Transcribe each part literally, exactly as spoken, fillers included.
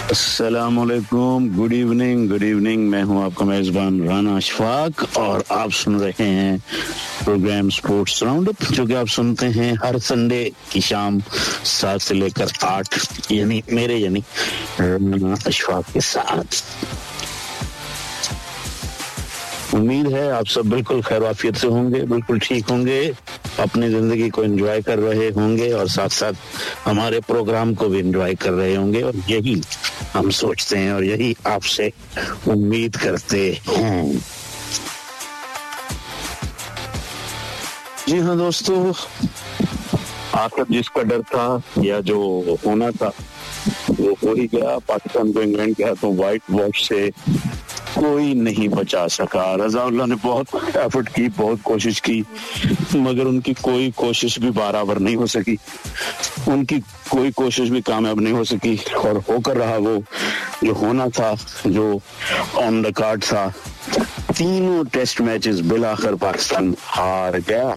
अस्सलामुअलैकुम, good evening good evening मैं हूं आपका मेजबान राना अशफाक और आप सुन रहे हैं प्रोग्राम स्पोर्ट्स राउंडअप, जो कि आप सुनते हैं हर संडे की शाम सात से लेकर आठ, यानी मेरे यानी राना अशफाक के साथ। उम्मीद है आप सब बिल्कुल खैर आफियत से होंगे, बिल्कुल ठीक होंगे, अपनी जिंदगी को एंजॉय कर रहे होंगे और साथ साथ हमारे प्रोग्राम को भी एंजॉय कर रहे होंगे, और यही हम सोचते हैं और यही आपसे उम्मीद करते हैं। जी हाँ दोस्तों, आखिर जिसका डर था या जो होना था वो हो ही गया। पाकिस्तान को इंग्लैंड के हाथों व्हाइट वॉश से कोई नहीं बचा सका। रज़ाउल्लाह ने बहुत एफर्ट की, बहुत कोशिश की, मगर उनकी कोई कोशिश भी बराबर नहीं हो सकी, उनकी कोई कोशिश भी कामयाब नहीं हो सकी। और होकर रहा वो जो होना था, जो ऑन द कार्ड था। तीनों टेस्ट मैचेस बिलाखिर पाकिस्तान हार गया।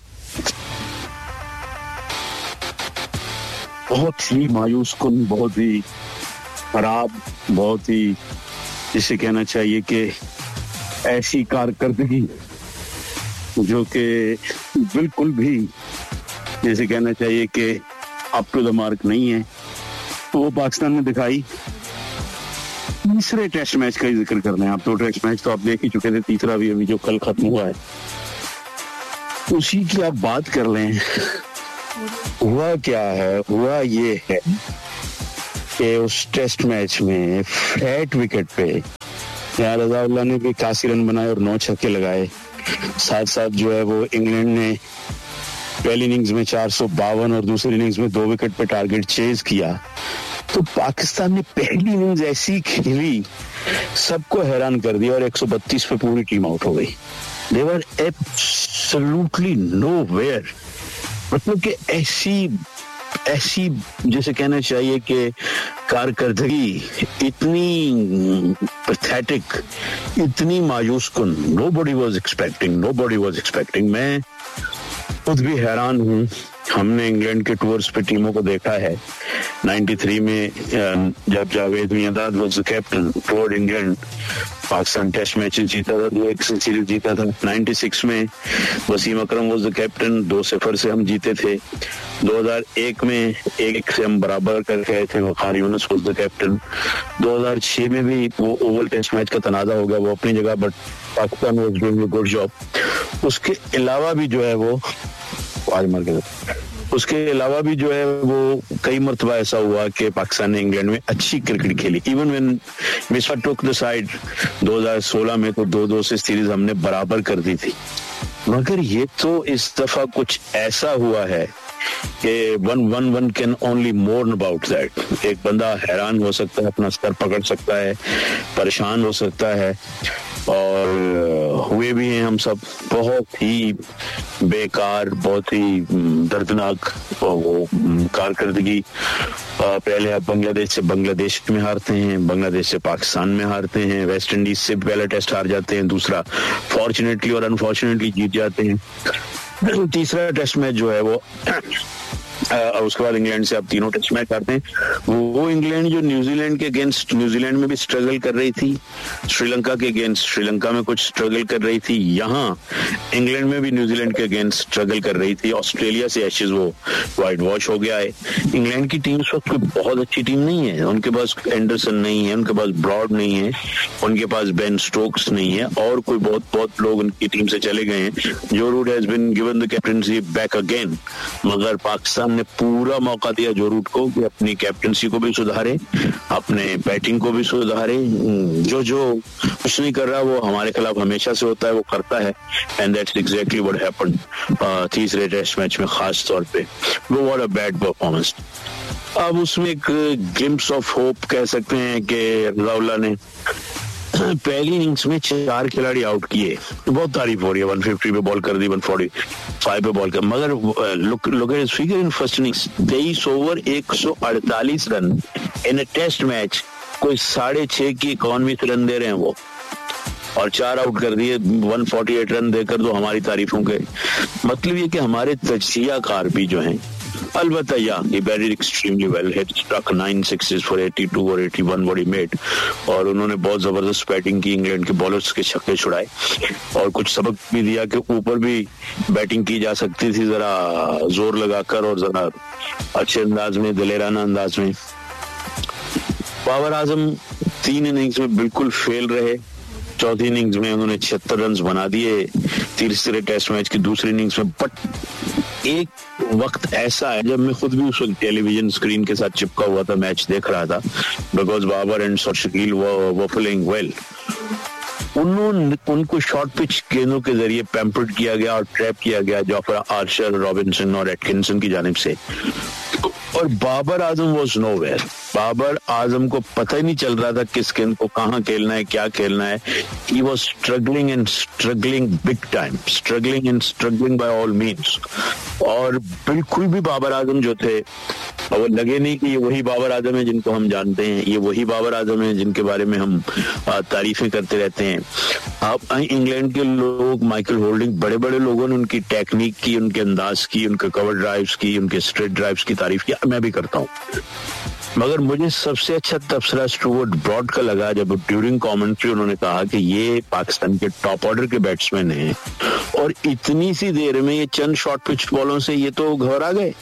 बहुत ही मायूस कुन, बहुत ही खराब, बहुत ही जिसे कहना चाहिए कि ऐसी कारकर्दगी जो कि बिल्कुल भी जैसे कहना चाहिए कि अप टू द मार्क नहीं है, तो वो पाकिस्तान ने दिखाई। तीसरे टेस्ट मैच का ही जिक्र कर रहे हैं आप, तो टेस्ट मैच तो आप देख ही चुके थे, तीसरा भी अभी जो कल खत्म हुआ है उसी की आप बात कर लें। हुआ क्या है? हुआ ये है कि उस टेस्ट मैच में फ्लैट विकेट पे रज़ाउल्लाह ने भी कासी रन बनाए और नौ छक्के लगाए। साथ साथ जो है वो इंग्लैंड ने पहली इनिंग्स में चार सौ बावन और दूसरी इनिंग्स में दो विकेट पे टारगेट चेज किया। तो पाकिस्तान ने पहली इनिंग्स ऐसी खेली, सबको हैरान कर दिया और एक सौ बत्तीस पे पूरी टीम आउट हो गई। दे वर एब्सोल्युटली नोवेयर। मतलब कि ऐसी ऐसी जैसे कहना चाहिए कि कारकर्दगी इतनी पैथेटिक, इतनी मायूस कुन, nobody was expecting nobody was expecting मैं खुद भी हैरान हूँ। हमने इंग्लैंड के टूर्स पे टीमों को देखा है। तिरानवे में जब Javed Miandad was the captain tour England, Pakistan test matches जीता था, दो एक सीरीज जीता था। छियानवे में वसीम अकरम वाज द कैप्टन, दो सिफर से हम जीते थे। दो हज़ार एक में एक एक से हम बराबर कर गए थे, वकार यूनुस वाज द कैप्टन। दो हज़ार छह में भी वो ओवल टेस्ट मैच का तनाज़ा हो गया, वो अपनी जगह, but Pakistan was doing a good job. उसके अलावा भी जो है वो आज मर गए उसके अलावा भी जो है वो कई मरतबा ऐसा हुआ कि पाकिस्तान ने इंग्लैंड में अच्छी क्रिकेट खेली। इवन व्हेन मिस्र टुक द साइड दो हज़ार सोलह में तो दो दो से सीरीज हमने बराबर कर दी थी। मगर ये तो इस दफा कुछ ऐसा हुआ है कि one one one can only मोर्न about that. एक बंदा हैरान हो सकता है, अपना सर पकड़ सकता है, परेशान हो सकता है, और हुए भी हैं हम सब। बहुत ही बेकार, बहुत ही दर्दनाक वो कारकर्दगी। पहले आप बांग्लादेश से बांग्लादेश में हारते हैं, बांग्लादेश से पाकिस्तान में हारते हैं, वेस्ट इंडीज से पहला टेस्ट हार जाते हैं, दूसरा फॉर्चुनेटली और अनफॉर्चुनेटली जीत जाते हैं, तीसरा टेस्ट मैच जो है वो और उसके बाद इंग्लैंड से आप तीनों टेस्ट मैच हारते हैं। वो इंग्लैंड जो न्यूजीलैंड के अगेंस्ट, न्यूजीलैंड में भी स्ट्रगल कर रही थी, श्रीलंका के अगेंस्ट श्रीलंका में कुछ स्ट्रगल कर रही थी, यहाँ इंग्लैंड में भी न्यूजीलैंड के अगेंस्ट स्ट्रगल कर रही थी। ऑस्ट्रेलिया से एशेज वो व्हाइट वॉश हो गया है। इंग्लैंड की टीम इस वक्त कोई बहुत अच्छी टीम नहीं है। उनके पास एंडरसन नहीं है, उनके पास ब्रॉड नहीं है, उनके पास बेन स्टोक्स नहीं है, और कोई बहुत बहुत लोग उनकी टीम से चले गए हैं। जो root has been given the captaincy back again, मगर पाकिस्तान ने पूरा मौका दिया जो रूट को कि अपनी कैप्टनसी को भी सुधारे, अपने बैटिंग को भी सुधारे। जो जो कुछ नहीं कर रहा वो हमारे खिलाफ हमेशा से होता है, वो करता है, and that's exactly what happened तीसरे टेस्ट मैच में खास तौर पे। वो व्हाट अ बैड परफॉर्मेंस। अब उसमें एक ग्लिम्स ऑफ होप कह सकते हैं कि रज़ाउल्लाह ने पहली इनिंग्स में चार खिलाड़ी आउट किए, बहुत तारीफ हो रही है। एक सौ पचास पे बॉल कर दी, एक सौ पैंतालीस पे बॉल कर, मगर look look at his figure in first innings, तेईस ओवर एक सौ अड़तालीस run in a test match. कोई साढ़े छह की इक्यानवे रन दे रहे हैं वो, और चार आउट कर दिए, एक सौ अड़तालीस रन देकर तो हमारी तारीफों के। मतलब ये कि हमारे तजियाकार भी जो हैं अलबत्ता या he batted extremely well. He struck nine sixes for eighty-two or eighty-one what he made. और उन्होंने बहुत जबरदस्त बैटिंग की, इंग्लैंड के बॉलर्स के छक्के छुड़ाए और कुछ सबक भी दिया कि ऊपर भी बैटिंग की जा सकती थी, जरा जोर लगाकर और जरा अच्छे अंदाज में, दिलेराना अंदाज में। बाबर आजम तीन इनिंग्स में बिल्कुल फेल रहे। चौथी इनिंग्स में उन्होंने छिहत्तर रन बना दिए तीसरे टेस्ट मैच की दूसरी इनिंग्स में। बट एक वक्त ऐसा है जब मैं खुद भी उस वक्त टेलीविजन स्क्रीन के साथ चिपका हुआ था, मैच देख रहा था, because Babar and Shakeel were playing well. उन्होंने उनको शॉर्ट पिच गेंदों के जरिए पैम्पर्ड किया गया और ट्रैप किया गया जॉफर आर्चर, रॉबिन्सन और एटकिंसन की जानिब से, और बाबर आजम वॉज नोवेयर। बाबर आजम को पता ही नहीं चल रहा था किस गेंद को कहाँ खेलना है, क्या खेलना है। He was struggling and struggling big time, struggling and struggling bye all means. और बिल्कुल भी बाबर आजम जो थे वो लगे नहीं कि ये वही बाबर आजम है जिनको हम जानते हैं, ये वही बाबर आजम है जिनके बारे में हम तारीफें करते रहते हैं। अब इंग्लैंड के लोग, माइकल होल्डिंग, बड़े बड़े लोगों ने उनकी टेक्निक की, उनके अंदाज की, उनके कवर ड्राइव्स की, उनके स्ट्रेट ड्राइव्स की तारीफ की, मैं भी करता हूँ। मगर मुझे सबसे अच्छा तबसरा स्टुअर्ट ब्रॉड का लगा जब ड्यूरिंग कमेंट्री उन्होंने कहा कि ये पाकिस्तान के टॉप ऑर्डर के बैट्समैन हैं और इतनी सी देर में ये चंद शॉर्ट पिच बॉलों से ये तो घबरा गए।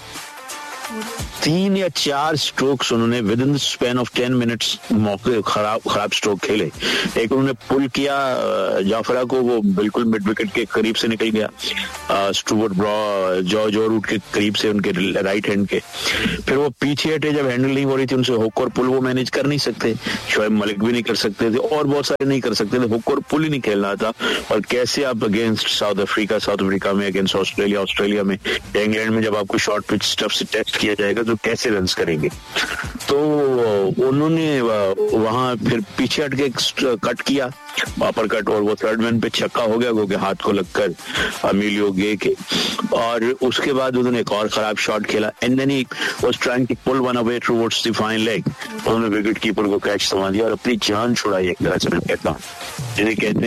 तीन या चार स्ट्रोक्स उन्होंने with in the span of ten minutes मौके खराब खराब स्ट्रोक खेले। एक उन्होंने पुल किया जाफरा को, वो बिल्कुल मिड विकेट के करीब से निकल गया, स्टुअर्ट ब्रॉ जॉ जॉ रूट के करीब से, उनके राइट हैंड के। फिर वो पीछे हटे जब हैंडल नहीं हो रही थी उनसे, हुक और पुल वो मैनेज कर नहीं सकते, शोएब मलिक भी नहीं कर सकते थे और बहुत सारे नहीं कर सकते थे, हुक और पुल ही नहीं खेलना था। और कैसे आप against south Africa south Africa में, अगेंस्ट ऑस्ट्रेलिया ऑस्ट्रेलिया में, इंग्लैंड में जब आपको शॉर्ट पिच स्टफ से टेस्ट किया जाएगा तो कैसे रन करेंगे। तो उन्होंने वहां फिर पीछे हट के कट किया, अपर कट, और वो थर्ड मैन पे छक्का हो गया क्योंकि हाथ को लगकर अमिलियो गे के। और उसके बाद उन्होंने एक और खराब शॉट खेला and then he was trying to pull one away towards the fine leg. उन्होंने विकेट कीपर को कैच थमा दिया और अपनी जान छुड़ाई एक तरह से, मैं कहता हूँ, जिन्हें कहते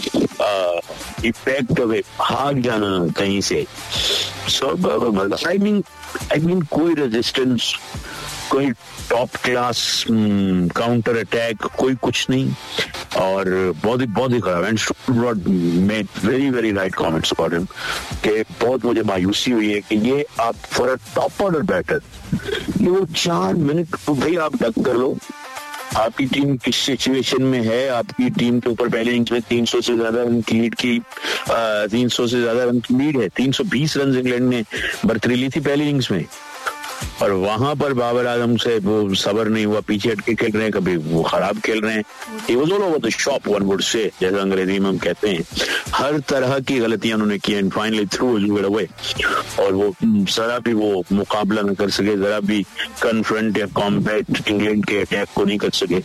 हैं इफेक्ट अवे, भाग जाना कहीं से। सो आई मीन आई मीन कोई रेजिस्टेंस, कोई टॉप क्लास काउंटर अटैक, कोई कुछ नहीं, और बहुत ही बहुत ही खराब। And Stuart made very very right comments about him कि बहुत मुझे मायूसी हुई है कि ये आप for a top order batter, ये वो चार मिनट तो भाई आप डक कर लो। आपकी टीम किस सिचुएशन में है, आपकी टीम के ऊपर पहले इनिंग्स में तीन सौ से ज्यादा रन की लीड की, तीन सौ से ज्यादा रन की लीड है, तीन सौ बीस रन इंग्लैंड ने बरतरी ली थी पहली इनिंग्स में, और वहां पर बाबर आजम से वो सबर नहीं हुआ, पीछे हटके खेल रहे हैं, कभी वो खराब खेल रहे हैं। He was all over the shop, one would say, जैसा अंग्रेजी में हम कहते हैं। हर तरह की गलतियां उन्होंने की and finally through wicket away, और वो जरा भी वो मुकाबला न कर सके, जरा भी कन्फ्रंट या कॉम्बैट इंग्लैंड के अटैक को नहीं कर सके।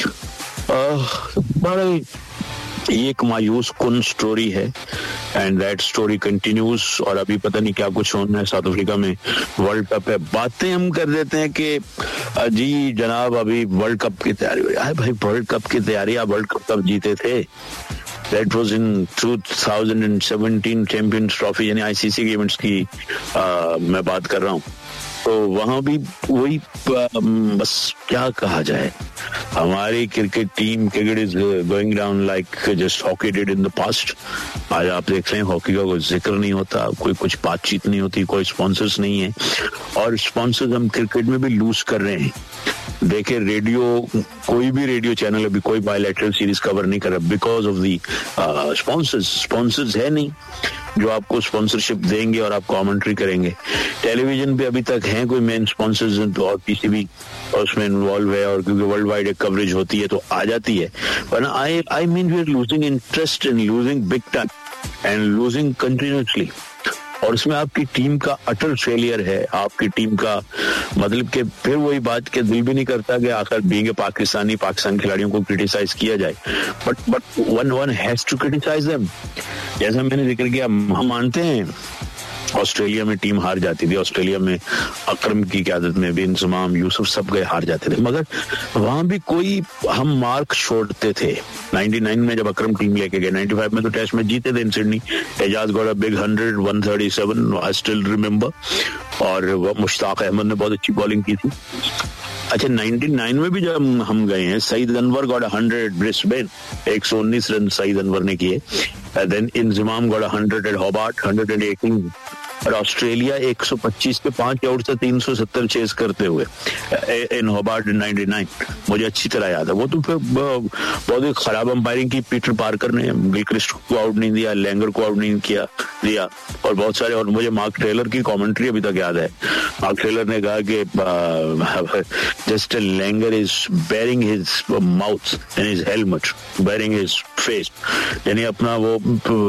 बड़ा ये एक मायूस कुन स्टोरी है एंड दैट स्टोरी कंटिन्यूज। और अभी पता नहीं क्या कुछ होना है, साउथ अफ्रीका में वर्ल्ड कप है। बातें हम कर देते हैं कि जी जनाब अभी वर्ल्ड कप की तैयारी हो रही है। भाई वर्ल्ड कप की तैयारी, आप वर्ल्ड कप कब जीते थे? That was in two thousand seventeen champions trophy, यानी आईसीसी गेम्स की आ, मैं बात कर रहा हूँ। तो वहां भी वही, बस क्या कहा जाए, हमारी cricket team, cricket is going down like just hockey did in the past. आज आप देख रहे हैं हॉकी का कोई जिक्र नहीं होता, कोई कुछ बातचीत नहीं होती, कोई स्पॉन्सर्स नहीं है, और स्पॉन्सर्स हम क्रिकेट में भी लूज कर रहे हैं। देखे रेडियो, कोई भी रेडियो चैनल अभी कोई बायलैटरल सीरीज कवर नहीं कर रहा because of the sponsors. Sponsors है नहीं जो आपको स्पॉन्सरशिप देंगे और आप कमेंट्री करेंगे। टेलीविजन पे अभी तक हैं कोई मेन स्पॉन्सर्स और पीसीबी उसमें इन्वॉल्व है, और क्योंकि वर्ल्ड वाइड एक कवरेज होती है तो आ जाती है। वरना आई I mean we are losing interest in losing big time and losing continuously. और उसमें आपकी टीम का अटर फेलियर है, आपकी टीम का मतलब कि फिर वही बात के दिल भी नहीं करता कि आखिर बीइंग पाकिस्तानी पाकिस्तान खिलाड़ियों को क्रिटिसाइज किया जाए, but but one one has to criticise them. जैसा मैंने जिक्र किया, हम मानते हैं ऑस्ट्रेलिया में टीम हार जाती थी, ऑस्ट्रेलिया में अकरम की क़यादत में भी इंजमाम यूसुफ सब गए हार जाते थे, मगर वहां भी कोई हम मार्क छोड़ते थे। निन्यानवे में जब अकरम टीम लेके गए, पचानवे में तो टेस्ट में जीते थे in Sydney, Ejaz got a big hundred, one thirty seven, I still remember. और मुश्ताक अहमद ने बहुत अच्छी बॉलिंग की थी। अच्छा, निन्यानवे में भी जब हम गए हैं, Saeed Anwar got hundred eight Brisbane, एक सौ उन्नीस रन सईद अनवर ने किए। Then Inzamam got hundred eight Hobart, hundred and eighteen. और ऑस्ट्रेलिया एक सौ पच्चीस पे पांच आउट से तीन सौ सत्तर चेस करते हुए इन होबार्ट निन्यानवे, मुझे अच्छी तरह याद है। वो तो फिर बहुत ही खराब अंपायरिंग की पीटर पार्कर ने, गिलक्रिस्ट को आउट नहीं दिया, लैंगर को आउट नहीं किया दिया और बहुत सारे। और मुझे मार्क टेलर की कमेंट्री अभी तक याद है। मार्क टेलर ने कहा कि just Langer is bearing his mouth in his helmet, bearing his face, यानी अपना वो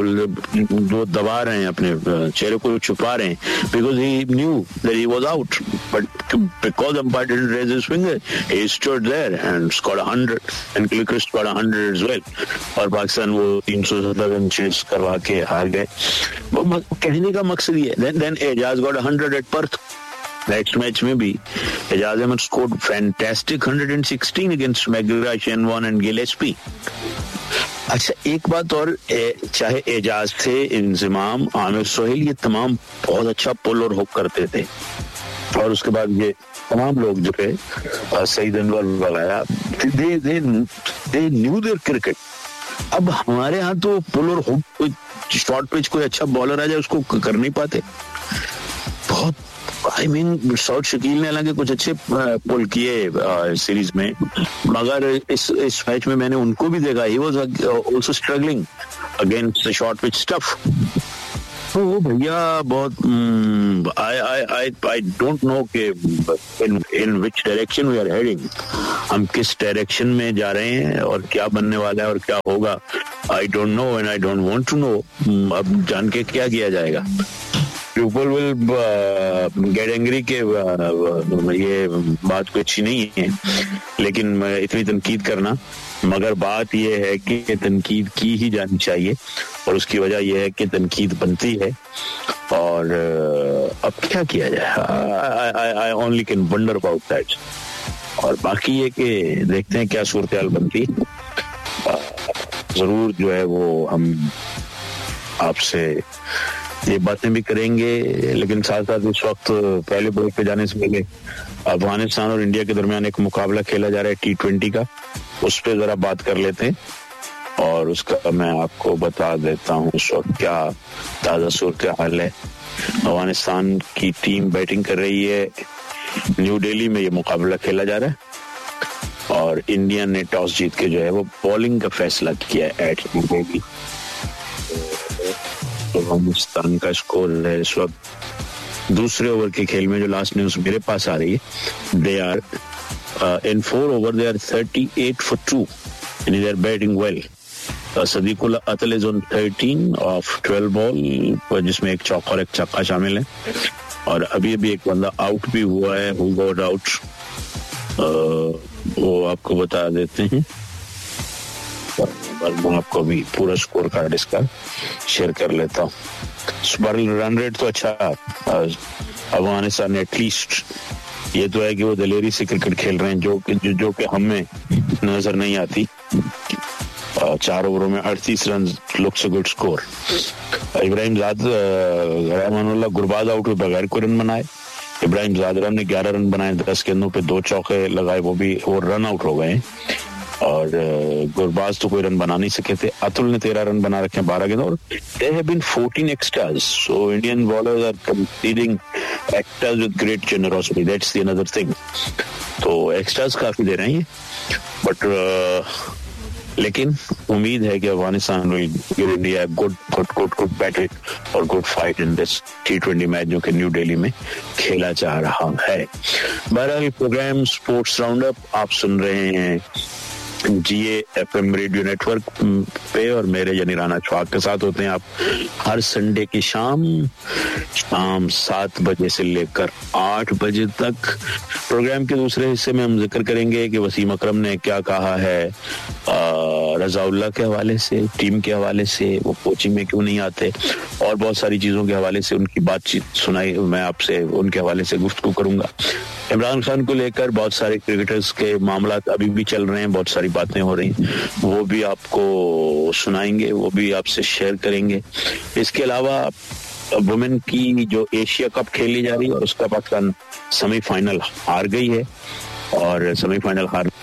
वो दबा रहे हैं, अपने चेहरे को छुपा रहे हैं, because he knew that he was out, but because umpire didn't raise his finger, he stood there and scored a hundred, and Gilchrist scored a hundred as well, और पाकिस्तान वो तीन सौ सत्तर रन चेस करवा के हार गए। कहने का मकसद ये, then then Ejaz got a hundred at Perth। Next match में भी Ejaz Ahmad scored fantastic one hundred sixteen against McGrath, Shane Warne and Gillespie. अच्छा, एक बात और, ए, चाहे एजाज थे, इंजमाम, आमिर सोहेल, ये तमाम बहुत अच्छा पुल और हुक करते थे। और उसके बाद ये तमाम लोग जो है, सईद अनवर वगैरह, दे दे दे न्यू देयर क्रिकेट। अब हमारे यहाँ तो पुल और हुक, कोई शॉर्ट पिच कोई अच्छा बॉलर आ जाए उसको कर नहीं पाते। बहुत आई मीन सऊद शकील ने हालांकि कुछ अच्छे पुल किए सीरीज में, मगर इस इस मैच में मैंने उनको भी देखा, he was also struggling against the short pitch stuff. तो भैया बहुत आई आई आई आई डोंट नो कि इन इन which direction we are heading, हम किस डायरेक्शन में जा रहे हैं और क्या बनने वाला है और क्या होगा। I don't know and I don't want to know. अब जान के क्या किया जाएगा। People will uh, get angry कि uh, ये बात कोई अच्छी नहीं है, लेकिन इतनी तनकीद करना, मगर बात ये है कि तनकीद की ही जानी चाहिए और उसकी वजह यह है कि तनकीद बनती है। और uh, अब क्या किया जाए, I only can wonder about that. और बाकी ये कि देखते हैं क्या सूरत हाल बनती है। uh, जरूर जो है वो हम आपसे ये बातें भी करेंगे, लेकिन साथ साथ इस वक्त पहले ब्रेक पे जाने से पहले अफगानिस्तान और इंडिया के दरमियान एक मुकाबला खेला जा रहा है टी ट्वेंटी का, उस पर जरा बात कर लेते हैं और उसका मैं आपको बता देता हूँ इस वक्त क्या ताज़ा सूरत हाल है। अफगानिस्तान की टीम बैटिंग कर रही है, न्यू दिल्ली में ये मुकाबला खेला जा रहा है और इंडिया ने टॉस जीत के जो है वो बॉलिंग का फैसला किया है एट न्यू दिल्ली। अफगानिस्तान का स्कोर है इस वक्त दूसरे ओवर के खेल में, जो लास्ट न्यूज मेरे पास आ रही है, they are in four over they are thirty eight for to and they are batting well. सदीकुल्ला अतल is on thirteen of twelve ball, जिसमें एक चौका और एक छक्का शामिल है। और अभी अभी एक बंदा आउट भी हुआ है, हु गॉट आउट, वो आपको बता देते हैं। मैं आपको अभी पूरा स्कोर कार्ड इसका शेयर कर लेता हूँ। रन रेट तो अच्छा अफगानिस्तान ने, एटलीस्ट ये तो है कि वो दलेरी से क्रिकेट खेल रहे हैं, जो कि जो, जो कि हमें नजर नहीं आती। चार ओवरों में अड़तीस run, looks a good score. Ibrahim जाद रहमानुल्लाह गुरबाज आउट हुए बगैर कोई रन बनाए। इब्राहिम जादरा ने ग्यारह रन बनाए, दस गेंदों पे दो चौके लगाए, वो भी वो रन आउट हो गए। और गुरबाज तो कोई रन बना नहीं सके थे। अतुल ने तेरह रन बना रखे हैं बारह गेंद, और there have been fourteen extras, so Indian bowlers are conceding extras with great generosity, that's the another thing. तो एक्स्ट्रास काफी दे रहे हैं, बट लेकिन उम्मीद है कि Afghanistan will give India good good good good battle और good fight in this T twenty match जो कि न्यू दिल्ली में खेला जा रहा है। बहरहाल प्रोग्राम स्पोर्ट्स राउंड अप आप सुन रहे हैं जीए एफएम रेडियो नेटवर्क पे, और मेरे यानी राना चौहाग के साथ होते हैं आप हर संडे की शाम शाम सात बजे से लेकर आठ बजे तक। प्रोग्राम के दूसरे हिस्से में हम जिक्र करेंगे कि वसीम अकरम ने क्या कहा है रजाउल्लाह के हवाले से, टीम के हवाले से, वो कोचिंग में क्यों नहीं आते, और बहुत सारी चीजों के हवाले से उनकी बातचीत सुनाई, मैं आपसे उनके हवाले से गुफ्तगू करूंगा। इमरान खान को लेकर बहुत सारे क्रिकेटर्स के मामला अभी भी चल रहे हैं, बहुत सारी बातें हो रही हैं, वो भी आपको सुनाएंगे, वो भी आपसे शेयर करेंगे। इसके अलावा वुमेन की जो एशिया कप खेली जा रही है और उसका पाकिस्तान सेमीफाइनल हार गई है और सेमीफाइनल हार